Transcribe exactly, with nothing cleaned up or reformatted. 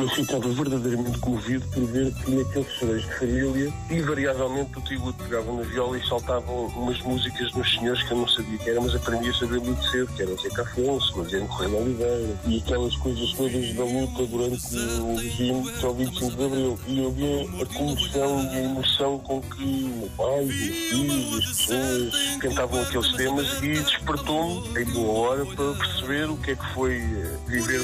Eu ficava verdadeiramente comovido por ver que naqueles restaurantes de família, invariavelmente o tio Guto pegava na viola e saltavam umas músicas nos senhores que eu não sabia que era, mas aprendi a saber muito cedo, que era o Zeca Afonso, o Zé Correia de Oliveira, e aquelas coisas todas da luta durante o regime só vinte e cinco de Abril. E eu via a comoção e a emoção com que o meu pai, os meus filhos, as pessoas cantavam aqueles temas e despertou-me em boa hora para perceber o que é que foi viver